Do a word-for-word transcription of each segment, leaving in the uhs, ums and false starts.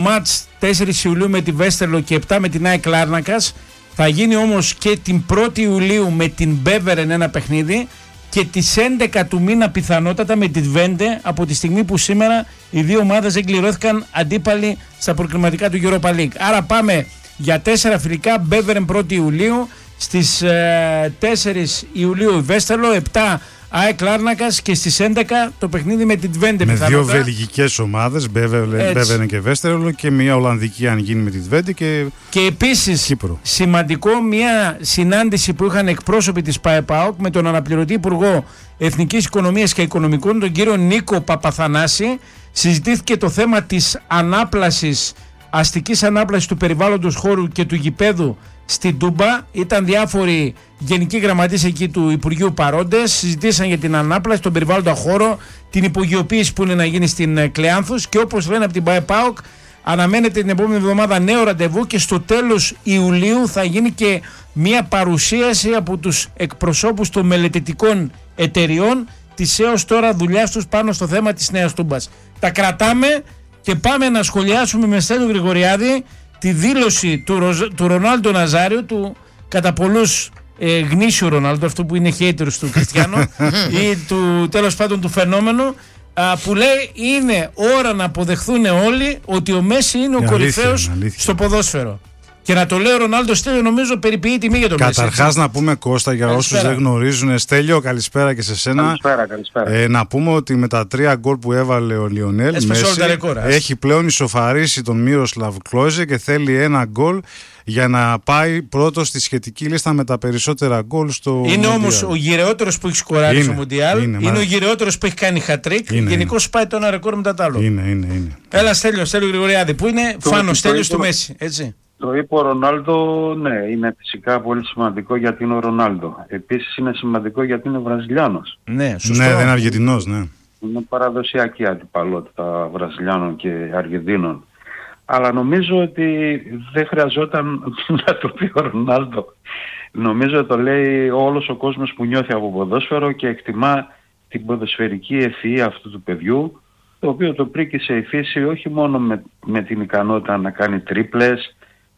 μάτς τέσσερις Ιουλίου με τη Βέστερλο και επτά με την ΑΕΚ Λάρνακας. Θα γίνει όμως και την πρώτη Ιουλίου με την Μπέβερεν ένα παιχνίδι και τις έντεκα του μήνα πιθανότατα με τη Βέντε, από τη στιγμή που σήμερα οι δύο ομάδες δεν κληρώθηκαν αντίπαλοι στα προκριματικά του Europa League. Άρα πάμε για τέσσερα φιλικά, Μπέβερεν πρώτη Ιουλίου, στις ε, τέσσερις Ιουλίου η Βέστερλο, επτά ΑΕΚ Λάρνακας και στις έντεκα το παιχνίδι με την Twente. Με δύο βελγικές ομάδες, Μπέβερεν και Βέστερλο, και μια Ολλανδική αν γίνει με την Twente και, και επίσης Κύπρο. Σημαντικό, μια συνάντηση που είχαν εκπρόσωποι της ΠΑΕΠΑΟΚ με τον αναπληρωτή Υπουργό Εθνικής Οικονομίας και Οικονομικών, τον κύριο Νίκο Παπαθανάση. Συζητήθηκε το θέμα της ανάπλασης, αστικής ανάπλασης του περιβάλλοντος χώρου και του γηπέδου στην Τούμπα. Ήταν διάφοροι γενικοί γραμματείς εκεί του Υπουργείου παρόντες, συζητήσαν για την ανάπλαση, τον περιβάλλοντα χώρο, την υπογειοποίηση που είναι να γίνει στην Κλεάνθους, και όπως λένε από την ΠΑΕΠΑΟΚ, αναμένεται την επόμενη εβδομάδα νέο ραντεβού και στο τέλος Ιουλίου θα γίνει και μια παρουσίαση από τους εκπροσώπους των μελετητικών εταιριών της έως τώρα δουλειάς τους πάνω στο θέμα της Νέας Τούμπας. Τα κρατάμε και πάμε να σχολιάσουμε με Στέλιο Γρηγοριάδη τη δήλωση του, Ροζ, του Ρονάλντο Ναζάριου, του κατά πολλούς ε, γνήσιου Ρονάλντο, αυτό που είναι haters του Κριστιάνο ή του τέλος πάντων του φαινόμενου, α, που λέει είναι ώρα να αποδεχθούν όλοι ότι ο Μέση είναι ο κορυφαίος στο ποδόσφαιρο. Και να το λέει ο Ρονάλντο, Στέλιο, νομίζω περιποιεί τιμή για τον Μέση. Καταρχάς να πούμε, Κώστα, για όσους δεν γνωρίζουν, Στέλιο, καλησπέρα και σε σένα. Καλησπέρα, καλησπέρα. Ε, να πούμε ότι με τα τρία γκολ που έβαλε ο Λιονέλ Μέση, έχει πλέον ισοφαρίσει τον Μίροσλαβ Κλόιζε και θέλει ένα γκολ για να πάει πρώτο στη σχετική λίστα με τα περισσότερα γκολ στο. Είναι όμως ο γυρεότερος που έχει σκοράρει στο Μουντιάλ. Είναι, είναι ο γυρεότερος που έχει κάνει χατρίκ. Γενικώς πάει το ένα ρεκόρ μετά το άλλο. Είναι, είναι, είναι. Έλα, Στέλιο, Στέλιο Γρηγοριάδη, που είναι φάνο Στέλιο του Μέση, έτσι. Το είπε ο Ρονάλντο, ναι, είναι φυσικά πολύ σημαντικό γιατί είναι ο Ρονάλντο. Επίσης είναι σημαντικό γιατί είναι Βραζιλιάνος. Ναι, σωστό. Ναι, δεν είναι Αργεντινός, ναι. Είναι παραδοσιακή αντιπαλότητα Βραζιλιάνων και Αργεντίνων. Αλλά νομίζω ότι δεν χρειαζόταν να το πει ο Ρονάλντο. Νομίζω το λέει όλος ο κόσμος που νιώθει από ποδόσφαιρο και εκτιμά την ποδοσφαιρική ευφυΐα αυτού του παιδιού, το οποίο το πρίκησε η φύση όχι μόνο με, με την ικανότητα να κάνει τρίπλες,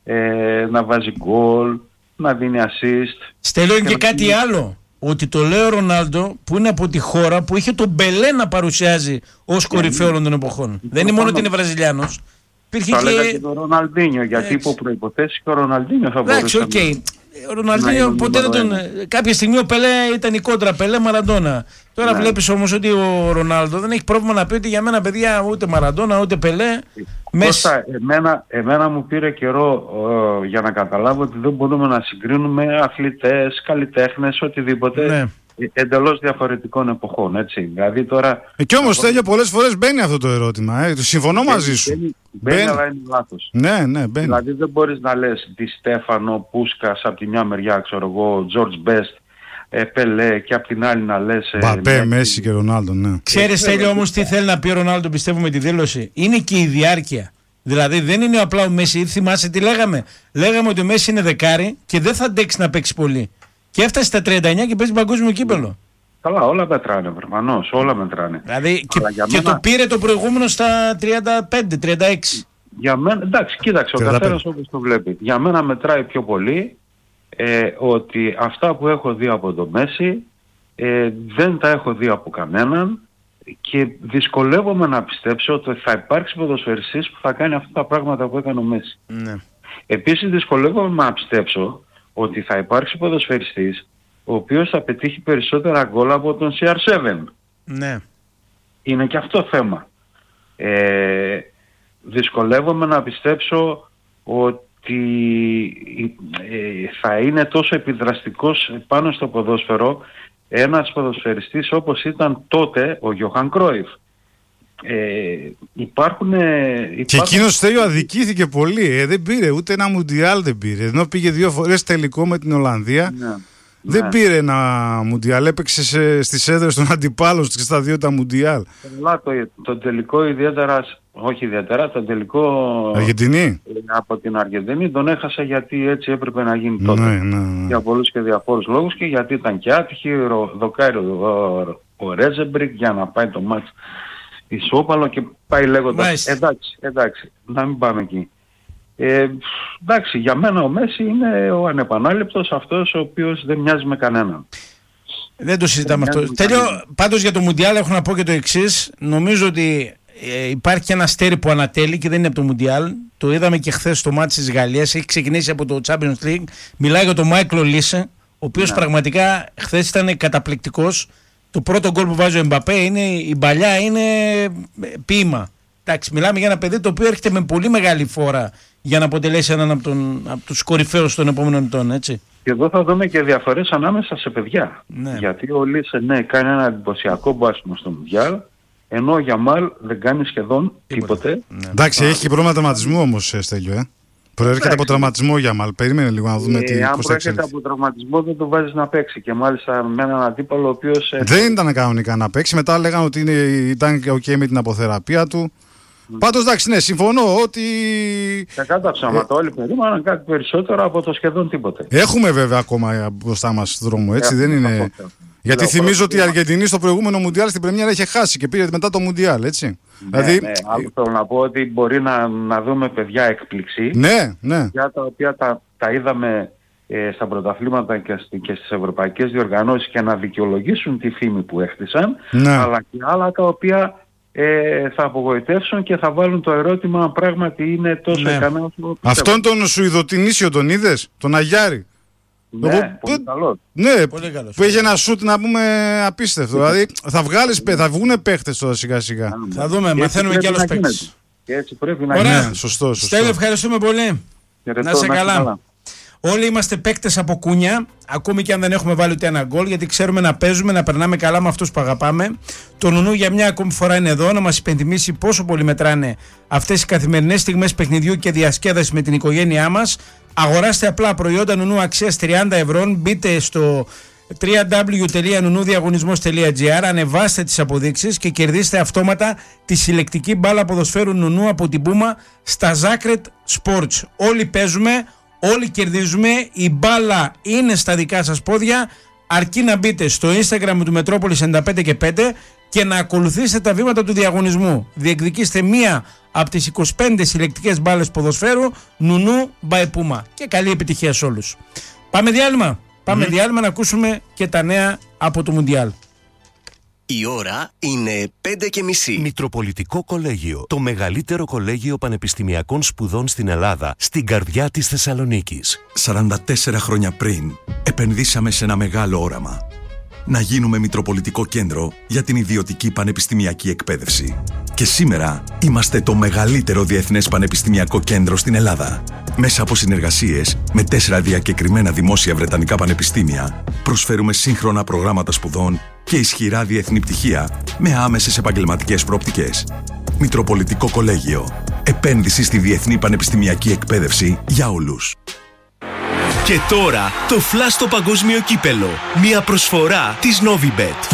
Ε, να βάζει γκολ, να δίνει assist. Στέλνω και, και κάτι να... άλλο, ότι το λέει ο Ρονάλντο που είναι από τη χώρα που είχε τον Μπελέ να παρουσιάζει ως κορυφαίο όλων των εποχών. Δεν είναι μόνο ότι είναι Βραζιλιάνος. Υπήρχε θα και... λέγα και τον Ροναλντίνιο, γιατί υπό προϋποθέσεις και ο Ροναλντίνιο θα μπορούσε. Εντάξει, οκ. Okay. Ο Ροναλντίνιο ποτέ δεν τον. Κάποια στιγμή ο Πελέ ήταν η κόντρα Πελέ Μαραντόνα. Τώρα ναι. Βλέπεις όμως ότι ο Ρονάλντο δεν έχει πρόβλημα να πει ότι για μένα, παιδιά, ούτε Μαραντόνα ούτε Πελέ. Κώστα, εμένα, εμένα μου πήρε καιρό ε, για να καταλάβω ότι δεν μπορούμε να συγκρίνουμε αθλητές, καλλιτέχνες, οτιδήποτε. Ναι. Εντελώς διαφορετικών εποχών, έτσι. Δηλαδή τώρα. Ε, και όμως, Στέλιο, πολλές φορές μπαίνει αυτό το ερώτημα. Ε. Συμφωνώ μπαίνει, μαζί σου. Μπαίνει, μπαίνει, μπαίνει, αλλά είναι λάθος. Ναι, ναι, μπαίνει. Δηλαδή δεν μπορείς να λες Ντι Στέφανο, Πούσκας από τη μια μεριά, ξέρω εγώ, Τζορτζ Μπέστ, ε, Πελέ, και από την άλλη να λες. Μπαπέ, ε, Μέση και Ρονάλντο, ναι. Ξέρεις, Στέλιο, όμως τι θέλει να πει ο Ρονάλντο, πιστεύω, με τη δήλωση. Είναι και η διάρκεια. Δηλαδή δεν είναι απλά ο Μέση. Θυμάσαι τι λέγαμε. Λέγαμε ότι ο Μέση είναι δεκάρι και δεν θα αντέξει να παίξει πολύ. Και έφτασε στα τριάντα εννιά και παίζει παγκόσμιο κύπελλο. Καλά, όλα μετράνε, προφανώς, όλα μετράνε. Δηλαδή και, και μένα... το πήρε το προηγούμενο στα τριάντα πέντε τριάντα έξι. Για μένα, εντάξει, κοίταξε, ο καθένας όπως το βλέπει. Για μένα μετράει πιο πολύ ε, ότι αυτά που έχω δει από το Μέση ε, δεν τα έχω δει από κανέναν και δυσκολεύομαι να πιστέψω ότι θα υπάρξει ποδοσφαιριστής που θα κάνει αυτά τα πράγματα που έκανε ο Μέση. Ναι. Επίσης δυσκολεύομαι να πιστέψω ότι θα υπάρξει ποδοσφαιριστής ο οποίος θα πετύχει περισσότερα γκολ από τον σι αρ σέβεν. Ναι. Είναι και αυτό θέμα. Ε, δυσκολεύομαι να πιστέψω ότι ε, θα είναι τόσο επιδραστικός πάνω στο ποδόσφαιρο ένας ποδοσφαιριστής όπως ήταν τότε ο Γιωχάν Κρόιφ. Ε, υπάρχουν, υπάρχουν... Και εκείνος, Στέλιο, αδικήθηκε πολύ. Ε, δεν πήρε ούτε ένα Μουντιάλ, δεν πήρε. Ενώ πήγε δύο φορές τελικό με την Ολλανδία. Ναι, δεν ναι. πήρε ένα Μουντιάλ. Έπαιξε σε, στις έδρες των αντιπάλων στα δύο τα Μουντιάλ. Καλά, το, το τελικό ιδιαίτερα, όχι ιδιαίτερα, το τελικό Αργεντινή. Από την Αργεντινή τον έχασε γιατί έτσι έπρεπε να γίνει τότε. Ναι, ναι, ναι. Για πολλούς και διαφόρους λόγους και γιατί ήταν και άτυχη. Δοκάρει ο, ο, ο Ρέζεμπρικ για να πάει το μάτς ισόπαλο και πάει λέγοντας. Εντάξει, εντάξει, να μην πάμε εκεί. Ε, εντάξει, για μένα ο Μέση είναι ο ανεπανάληπτος, αυτός ο οποίος δεν μοιάζει με κανέναν. Δεν το συζητάμε αυτό. Τέλειο, πάντως για το Μουντιάλ έχω να πω και το εξής. Νομίζω ότι ε, υπάρχει ένα αστέρι που ανατέλει και δεν είναι από το Μουντιάλ. Το είδαμε και χθες στο μάτι της Γαλλίας. Έχει ξεκινήσει από το Champions League. Μιλάει για τον Μάικλ Ολίσε, ο οποίος ναι. πραγματικά χθες ήταν καταπληκτικός. Το πρώτο γκολ που βάζει ο Εμπαπέ είναι, η παλιά είναι ποίημα. Εντάξει, μιλάμε για ένα παιδί το οποίο έρχεται με πολύ μεγάλη φόρα για να αποτελέσει έναν από, τον, από τους κορυφαίους των επόμενων ετών, έτσι. Και εδώ θα δούμε και διαφορές ανάμεσα σε παιδιά. Ναι. Γιατί ο Λίσε ναι, κάνει ένα εντυπωσιακό μπάσιμο στο Μουντιάλ, ενώ ο Γιαμάλ δεν κάνει σχεδόν τίποτε. τίποτε. Ναι. Εντάξει, έχει και πρόβλημα τραυματισμού όμως, Στέλιο, ε. Προέρχεται από τραυματισμό ο Γιαμάλ. Περίμενε λίγο να δούμε ε, τι. Αν προέρχεται από τραυματισμό, δεν το βάζει να παίξει. Και μάλιστα με έναν αντίπαλο ο οποίος. Δεν ήταν κανονικά να παίξει. Μετά λέγανε ότι είναι, ήταν OK με την αποθεραπεία του. Mm. Πάντως εντάξει, ναι, συμφωνώ ότι. Κακά τα ψάματα. Ε... Όλοι περίμεναν κάτι περισσότερο από το σχεδόν τίποτε. Έχουμε βέβαια ακόμα μπροστά μας δρόμο, έτσι. Ε, δεν είναι. Αυτό. Γιατί Λέω, θυμίζω ότι η Αργεντινή στο προηγούμενο Μουντιάλ στην Πρεμιέρα είχε χάσει και πήρε μετά το Μουντιάλ, έτσι. Ναι, δηλαδή... ναι. Άλλο θέλω να πω ότι μπορεί να, να δούμε παιδιά έκπληξη. Ναι, ναι. Για τα οποία τα, τα είδαμε ε, στα πρωταθλήματα και, και στις ευρωπαϊκές διοργανώσεις και να δικαιολογήσουν τη φήμη που έχτισαν. Ναι. Αλλά και άλλα τα οποία ε, θα απογοητεύσουν και θα βάλουν το ερώτημα αν πράγματι είναι τόσο ναι. ικανό. Αυτόν τον Σουηδοτινήσιο τον είδες, τον Αγιάρη. Ναι, που, πολύ που, καλό. Ναι, πολύ καλός. Που είχε ένα σουτ να πούμε απίστευτο. Δηλαδή θα, βγάλεις, θα βγουν παίχτες τώρα σιγά σιγά. Yeah. Θα δούμε, μαθαίνουμε κι άλλους παίχτες. Και έτσι πρέπει να γίνει. Ναι, σωστό, σωστό. Στέλιο, ευχαριστούμε πολύ. Ρετώ, να είσαι καλά. καλά. Όλοι είμαστε παίκτες από κούνια, ακόμη και αν δεν έχουμε βάλει ούτε ένα γκολ, γιατί ξέρουμε να παίζουμε, να περνάμε καλά με αυτούς που αγαπάμε. Το Νουνού για μια ακόμη φορά είναι εδώ να μας υπενθυμίσει πόσο πολύ μετράνε αυτές οι καθημερινές στιγμές παιχνιδιού και διασκέδαση με την οικογένειά μας. Αγοράστε απλά προϊόντα Νουνού αξίας τριάντα ευρώ, μπείτε στο double-u double-u double-u τελεία νουνού διαγωνισμός τελεία τζι άρ, ανεβάστε τις αποδείξεις και κερδίστε αυτόματα τη συλλεκτική μπάλα ποδοσφαίρου Νουνού από την Πούμα στα Zacred Sports. Όλοι παίζουμε, όλοι κερδίζουμε, η μπάλα είναι στα δικά σας πόδια, αρκεί να μπείτε στο Instagram του Μετρόπολης ενενήντα πέντε και πέντε και να ακολουθήσετε τα βήματα του διαγωνισμού. Διεκδικήστε μία από τις είκοσι πέντε συλλεκτικές μπάλες ποδοσφαίρου Νουνού by Puma. Και καλή επιτυχία σε όλους. Πάμε διάλειμμα. Πάμε mm. διάλειμμα να ακούσουμε και τα νέα από το Μουντιάλ. Η ώρα είναι πέντε και μισή. Μητροπολιτικό Κολέγιο. Το μεγαλύτερο κολέγιο πανεπιστημιακών σπουδών στην Ελλάδα, στην καρδιά της Θεσσαλονίκης. σαράντα τέσσερα χρόνια πριν, επενδύσαμε σε ένα μεγάλο όραμα. Να γίνουμε Μητροπολιτικό Κέντρο για την ιδιωτική πανεπιστημιακή εκπαίδευση. Και σήμερα είμαστε το μεγαλύτερο διεθνές πανεπιστημιακό κέντρο στην Ελλάδα. Μέσα από συνεργασίες με τέσσερα διακεκριμένα δημόσια βρετανικά πανεπιστήμια, προσφέρουμε σύγχρονα προγράμματα σπουδών και ισχυρά διεθνή πτυχία με άμεσες επαγγελματικές προοπτικές. Μητροπολιτικό Κολέγιο. Επένδυση στη διεθνή πανεπιστημιακή εκπαίδευση για όλους. Και τώρα το Flash στο παγκόσμιο κύπελο. Μια προσφορά της Novibet.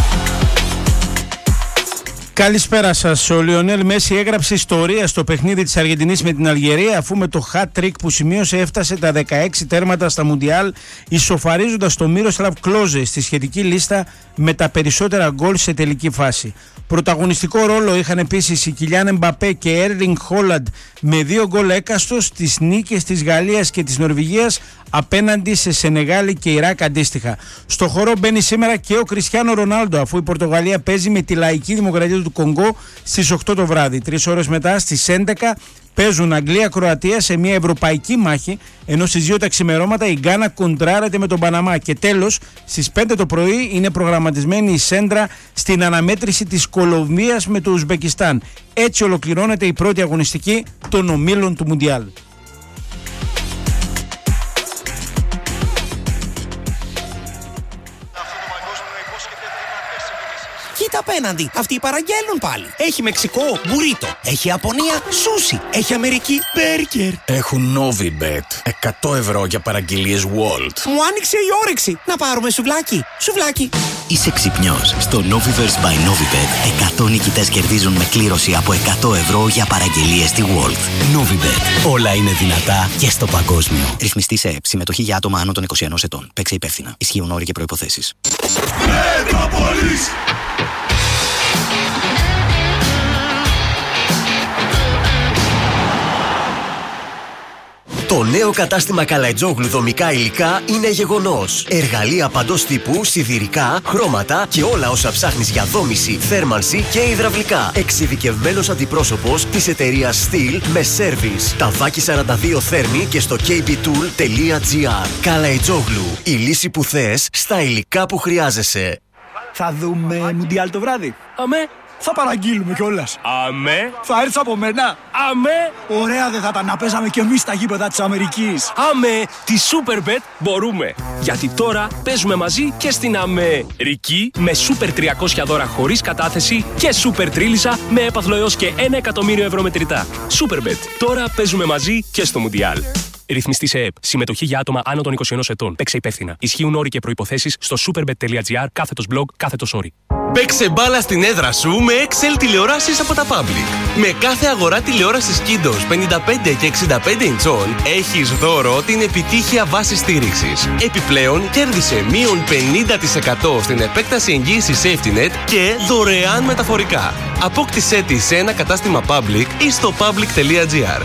Καλησπέρα σας. Ο Λιονέλ Μέση έγραψε ιστορία στο παιχνίδι της Αργεντινής με την Αλγερία, αφού με το hat-trick που σημείωσε έφτασε τα δεκαέξι τέρματα στα Μουντιάλ, ισοφαρίζοντας το Μίροσλαβ Κλόζε στη σχετική λίστα με τα περισσότερα γκολ σε τελική φάση. Πρωταγωνιστικό ρόλο είχαν επίσης οι Κιλιάν Εμπαπέ και Έρλινγκ Χόλαντ με δύο γκολ έκαστος στις νίκες της Γαλλίας και της Νορβηγίας απέναντι σε Σενεγάλη και Ιράκ αντίστοιχα. Στο χώρο μπαίνει σήμερα και ο Κριστιάνο Ρονάλντο, αφού η Πορτογαλία παίζει με τη Λαϊκή Δημοκρατία του Κονγκό στις οκτώ το βράδυ. Τρεις ώρες μετά στις έντεκα παίζουν Αγγλία-Κροατία σε μια ευρωπαϊκή μάχη, ενώ στις δύο τα ξημερώματα η Γκάνα κοντράρεται με τον Παναμά. Και τέλος, στις πέντε το πρωί είναι προγραμματισμένη η σέντρα στην αναμέτρηση της Κολομβίας με το Ουσμπεκιστάν. Έτσι ολοκληρώνεται η πρώτη αγωνιστική των ομίλων του Μουντιάλ. Κοίτα απέναντι, αυτοί παραγγέλνουν πάλι. Έχει Μεξικό, μπουρίτο. Έχει Ιαπωνία, σούσι. Έχει Αμερική, μπέργκερ. Έχουν Novibet. εκατό ευρώ για παραγγελίες Walt. Μου άνοιξε η όρεξη. Να πάρουμε σουβλάκι. Σουβλάκι. Είσαι ξυπνιός. Στο Noviverse by Novibet, εκατό νικητές κερδίζουν με κλήρωση από εκατό ευρώ για παραγγελίες στη Walt. Novibet. Όλα είναι δυνατά και στο παγκόσμιο. Ρυθμιστή σε ΕΕΠ. Συμμετοχή για άτομα άνω των είκοσι ενός ετών. Παίξε υπεύθυνα. Ισχύουν όροι και προϋποθέσεις. Το νέο κατάστημα Καλαϊτζόγλου δομικά υλικά είναι γεγονός. Εργαλεία παντός τύπου, σιδηρικά, χρώματα και όλα όσα ψάχνεις για δόμηση, θέρμανση και υδραυλικά. Εξειδικευμένος αντιπρόσωπος της εταιρείας Steel με σέρβις. Ταβάκι σαράντα δύο Θέρμη και στο κέι μπι tool τελεία τζι άρ. Καλαϊτζόγλου. Η λύση που θες στα υλικά που χρειάζεσαι. Θα δούμε Μουντιάλ το βράδυ. Αμέ. Θα παραγγείλουμε κιόλας. Αμέ. Θα έρθεις από μένα. Αμέ. Ωραία δεν θα ήταν να παίζαμε κι εμείς στα γήπεδα της Αμερικής. Αμέ. Τη Superbet μπορούμε. Γιατί τώρα παίζουμε μαζί και στην Αμερική με Super τριακόσια δώρα χωρίς κατάθεση και Super Τρίλισσα με έπαθλο έως και ένα εκατομμύριο ευρώ μετρητά. Superbet. Τώρα παίζουμε μαζί και στο Μουντιάλ. Ρυθμιστή σε ΕΕΠ. Συμμετοχή για άτομα άνω των είκοσι ενός ετών. Παίξε υπεύθυνα. Ισχύουν όροι και προϋποθέσεις στο superbet τελεία τζι άρ κάθετος blog κάθετος όροι. Παίξε μπάλα στην έδρα σου με εξ ελ τηλεοράσεις από τα Public. Με κάθε αγορά τηλεόρασης Kindos πενήντα πέντε και εξήντα πέντε ιντσών έχεις δώρο την επιτύχεια βάση στήριξης. Επιπλέον κέρδισε μείον πενήντα τοις εκατό στην επέκταση εγγύησης SafetyNet και δωρεάν μεταφορικά. Απόκτησέ τη σε ένα κατάστημα Public ή στο public τελεία τζι άρ.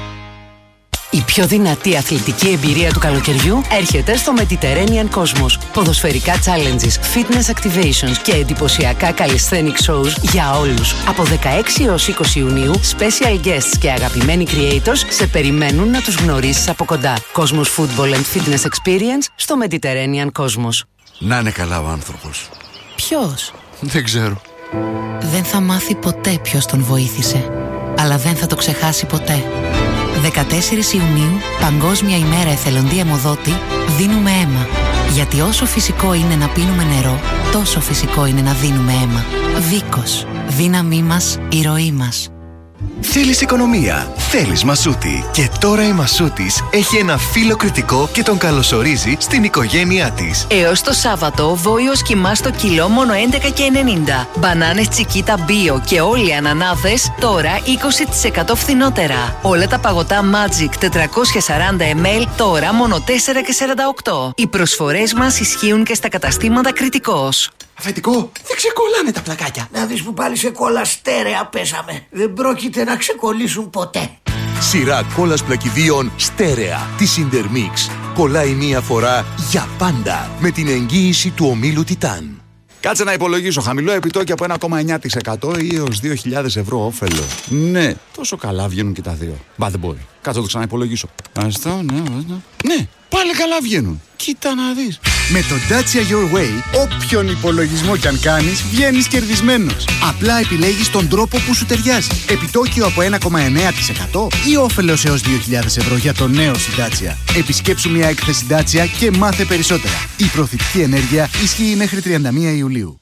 Η πιο δυνατή αθλητική εμπειρία του καλοκαιριού έρχεται στο Mediterranean Cosmos. Ποδοσφαιρικά challenges, fitness activations και εντυπωσιακά calisthenic shows για όλους. Από δεκαέξι έως είκοσι Ιουνίου, special guests και αγαπημένοι creators σε περιμένουν να τους γνωρίσεις από κοντά. Cosmos Football and Fitness Experience στο Mediterranean Cosmos. Να είναι καλά ο άνθρωπος. Ποιος? Δεν ξέρω. Δεν θα μάθει ποτέ ποιος τον βοήθησε, αλλά δεν θα το ξεχάσει ποτέ. δεκατέσσερις Ιουνίου, Παγκόσμια ημέρα εθελοντή αιμοδότη, δίνουμε αίμα. Γιατί όσο φυσικό είναι να πίνουμε νερό, τόσο φυσικό είναι να δίνουμε αίμα. Βίκος. Δύναμή μας, η ροή μας. Θέλεις οικονομία, θέλεις Μασούτη. Και τώρα η Μασούτης έχει ένα φίλο κριτικό και τον καλωσορίζει στην οικογένειά της. Έως το Σάββατο, βόηος κιμά στο κιλό μόνο έντεκα και ενενήντα. Μπανάνες Τσικίτα Bio και όλοι οι ανανάδες τώρα είκοσι τοις εκατό φθηνότερα. Όλα τα παγωτά Magic τετρακόσια σαράντα μιλιλίτρα τώρα μόνο τέσσερα και σαράντα οκτώ. Οι προσφορές μας ισχύουν και στα καταστήματα Κριτικός. Αφεντικό, δεν ξεκολλάνε τα πλακάκια. Να δεις που πάλι σε κόλλα στέρεα πέσαμε. Δεν πρόκειται να ξεκολλήσουν ποτέ. Σειρά κόλλας πλακιδίων στέρεα της Intermix. Κολλάει μία φορά για πάντα με την εγγύηση του ομίλου Τιτάν. Κάτσε να υπολογίσω. Χαμηλό επιτόκιο από ένα κόμμα εννιά τοις εκατό ή έως δύο χιλιάδες ευρώ όφελο. Ναι, τόσο καλά βγαίνουν και τα δύο. Μπα, δεν μπορεί. Κάτσε να το ξαναυπολογίσω. Αυτό, ναι, ναι. Ναι, πάλι καλά βγαίνουν. Κοίτα να δεις. Με το Dacia Your Way, όποιον υπολογισμό κι αν κάνεις, βγαίνεις κερδισμένος. Απλά επιλέγεις τον τρόπο που σου ταιριάζει. Επιτόκιο από ένα κόμμα εννιά τοις εκατό ή όφελος έως δύο χιλιάδες ευρώ για το νέο σου Dacia. Επισκέψου μια έκθεση Dacia και μάθε περισσότερα. Η προωθητική ενέργεια ισχύει μέχρι τριάντα μία Ιουλίου.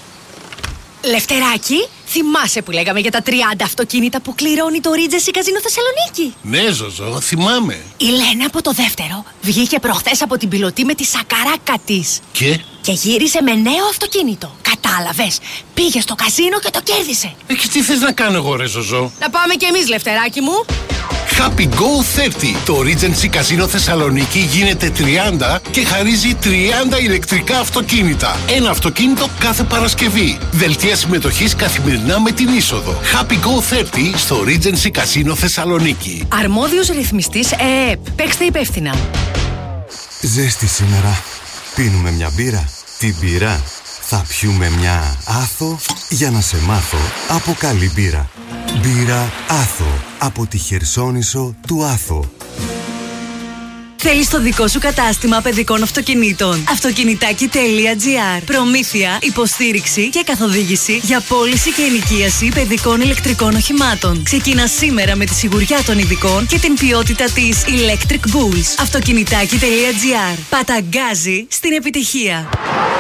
Λευτεράκι, θυμάσαι που λέγαμε για τα τριάντα αυτοκίνητα που κληρώνει το Regency Casino Θεσσαλονίκη? Ναι, Ζωζό, θυμάμαι. Η Λένα από το δεύτερο βγήκε προχθές από την πιλωτή με τη σακαράκα της. Και? Και γύρισε με νέο αυτοκίνητο. Κατάλαβες, πήγε στο καζίνο και το κέρδισε. Ε, και τι θες να κάνω εγώ, ρε Ζωζό? Να πάμε κι εμείς, Λευτεράκι μου. Happy Go τριάντα. Το Regency Casino Θεσσαλονίκη γίνεται τριάντα και χαρίζει τριάντα ηλεκτρικά αυτοκίνητα. Ένα αυτοκίνητο κάθε Παρασκευή. Δελτία συμμετοχής καθημερινά με την είσοδο. Happy Go τριάντα στο Regency Casino Θεσσαλονίκη. Αρμόδιος ρυθμιστής ΕΕΠ. Παίξτε υπεύθυνα. Ζέστη σήμερα. Πίνουμε μια μπύρα. Τι μπύρα? Θα πιούμε μια Άθο για να σε μάθω από καλή μπύρα. Μπύρα Άθο από τη Χερσόνησο του Άθο. Θέλεις το δικό σου κατάστημα παιδικών αυτοκινήτων? Αυτοκινητάκι τελεία τζι άρ. Προμήθεια, υποστήριξη και καθοδήγηση για πώληση και ενοικίαση παιδικών ηλεκτρικών οχημάτων. Ξεκίνα σήμερα με τη σιγουριά των ειδικών και την ποιότητα της Electric Bulls. Αυτοκινητάκι τελεία τζι άρ. Παταγκάζει στην επιτυχία.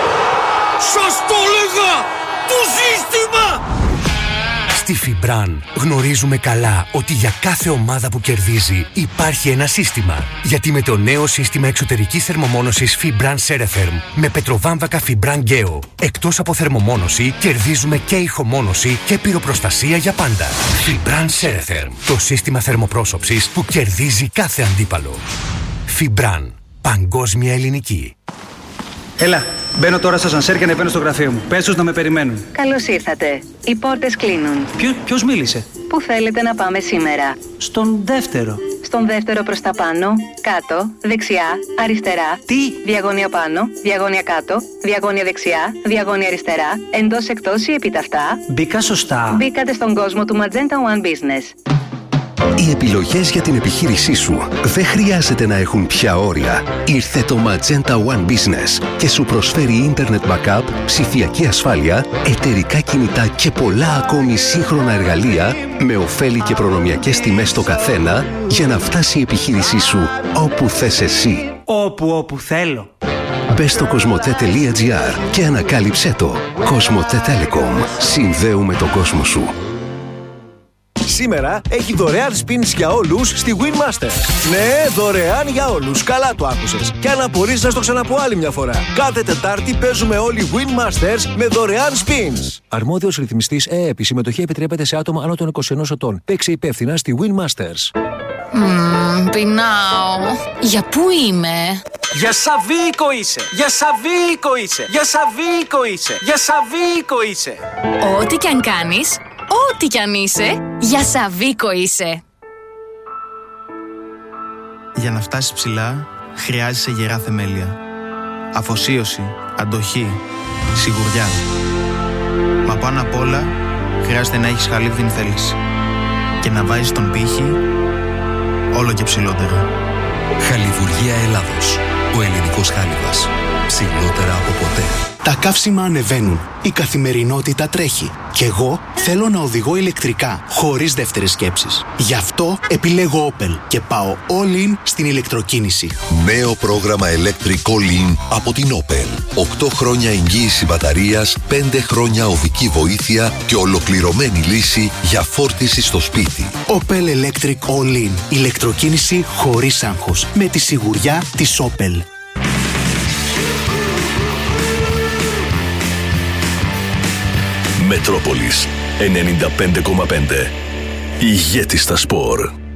Σας το έλεγα! Το σύστημα! Στη Φιμπραν γνωρίζουμε καλά ότι για κάθε ομάδα που κερδίζει υπάρχει ένα σύστημα. Γιατί με το νέο σύστημα εξωτερικής θερμομόνωσης Φιμπραν Σέρεθερμ με πετροβάμβακα Φιμπραν Γκέο, εκτός από θερμομόνωση κερδίζουμε και ηχομόνωση και πυροπροστασία για πάντα. Φιμπραν Σέρεθερμ, το σύστημα θερμοπρόσωψης που κερδίζει κάθε αντίπαλο. Φιμπραν, παγκόσμια ελληνική. Έλα, μπαίνω τώρα στο σανσέρ και ανεβαίνω στο γραφείο μου. Πες τους να με περιμένουν. Καλώς ήρθατε. Οι πόρτες κλείνουν. Ποιο, ποιος μίλησε? Πού θέλετε να πάμε σήμερα? Στον δεύτερο. στον δεύτερο προς τα πάνω, κάτω, δεξιά, αριστερά. Τι? Διαγώνια πάνω, διαγώνια κάτω, διαγώνια δεξιά, διαγώνια αριστερά, εντός εκτός ή επιταυτά. Μπήκα σωστά. Μπήκατε στον κόσμο του Magenta One Business. Οι επιλογές για την επιχείρησή σου δεν χρειάζεται να έχουν πια όρια. Ήρθε το Magenta One Business και σου προσφέρει Internet Backup, ψηφιακή ασφάλεια, εταιρικά κινητά και πολλά ακόμη σύγχρονα εργαλεία με ωφέλη και προνομιακές τιμές στο καθένα για να φτάσει η επιχείρησή σου όπου θες εσύ. Όπου όπου θέλω. Μπες στο κοσμοτέ τελεία τζι άρ και ανακάλυψέ το. Κοσμοτέ Telecom. Συνδέουμε τον κόσμο σου. Σήμερα έχει δωρεάν spins για όλους στη Winmasters. Ναι, δωρεάν για όλους. Καλά το άκουσες. Και αν απορείς να στο ξαναπώ άλλη μια φορά. Κάθε Τετάρτη παίζουμε όλοι Winmasters με δωρεάν spins. Αρμόδιος ρυθμιστής ΕΕΠ. Η συμμετοχή επιτρέπεται σε άτομα άνω των είκοσι ενός ετών. Παίξε υπεύθυνα στη Winmasters. Μμμ, πεινάω. Για πού είμαι? Για Σαββίκο είσαι. Για Σαββίκο είσαι. Για Σαββίκο είσαι. Για Σαββίκο είσαι. Ό,τι κι αν κάνεις, ό,τι κι αν είσαι, για Σαββίκο είσαι. Για να φτάσεις ψηλά, χρειάζεσαι γερά θεμέλια. Αφοσίωση, αντοχή, σιγουριά. Μα πάνω απ' όλα, χρειάζεται να έχεις χαλίβδιν θέληση. Και να βάζεις τον πύχη όλο και ψηλότερα. Χαλιβουργία Ελλάδος. Ο ελληνικός χάλιβας. Ψηλότερα από ποτέ. Τα καύσιμα ανεβαίνουν. Η καθημερινότητα τρέχει. Κι εγώ θέλω να οδηγώ ηλεκτρικά, χωρίς δεύτερες σκέψεις. Γι' αυτό επιλέγω Opel και πάω all in στην ηλεκτροκίνηση. Νέο πρόγραμμα Electric All In από την Opel. οκτώ χρόνια εγγύηση μπαταρίας, πέντε χρόνια οδική βοήθεια και ολοκληρωμένη λύση για φόρτιση στο σπίτι. Opel Electric All In. Ηλεκτροκίνηση χωρίς άγχος. Με τη σιγουριά της Opel. Μετρόπολης ενενήντα πέντε κόμμα πέντε. Ηγέτη στα σπορ.